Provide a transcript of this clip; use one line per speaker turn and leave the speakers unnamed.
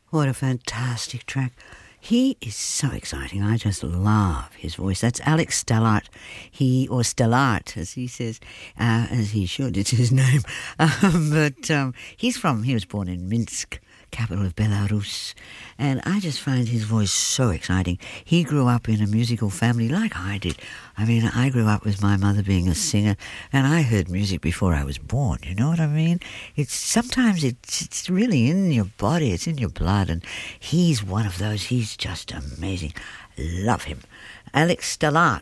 What a fantastic track. He is so exciting. I just love his voice. That's Alex Stellart. Or Stellart, as he says, as he should. It's his name. He was born in Minsk, capital of Belarus, and I just find his voice so exciting. He grew up in a musical family like I did. I mean, I grew up with my mother being a singer, and I heard music before I was born, you know what I mean? Sometimes it's really in your body, it's in your blood, and he's one of those. He's just amazing. Love him. Alex Stellart